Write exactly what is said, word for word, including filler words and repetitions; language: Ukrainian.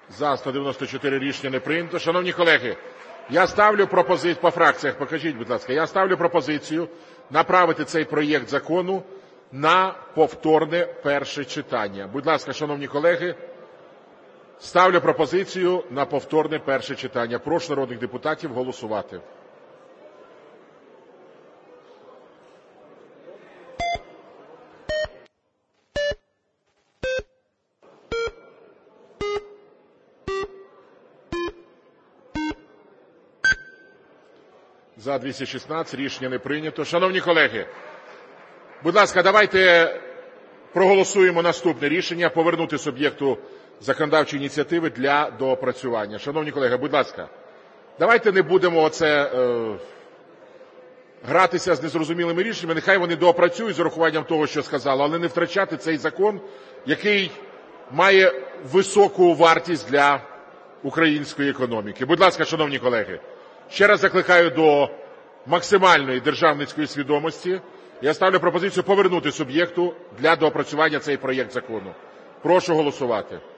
За – сто дев'яносто чотири. Рішення не прийнято. Шановні колеги, я ставлю пропозицію по фракціях. Покажіть, будь ласка. Я ставлю пропозицію направити цей проєкт закону на повторне перше читання. Будь ласка, шановні колеги, ставлю пропозицію на повторне перше читання. Прошу народних депутатів голосувати. За – двісті шістнадцять. Рішення не прийнято. Шановні колеги, будь ласка, давайте проголосуємо наступне рішення: повернути суб'єкту законодавчої ініціативи для доопрацювання. Шановні колеги, будь ласка, давайте не будемо оце, е, гратися з незрозумілими рішеннями. Нехай вони доопрацюють з урахуванням того, що сказали, але не втрачати цей закон, який має високу вартість для української економіки. Будь ласка, шановні колеги, ще раз закликаю до максимальної державницької свідомості. Я ставлю пропозицію повернути суб'єкту для доопрацювання цей проєкт закону. Прошу голосувати.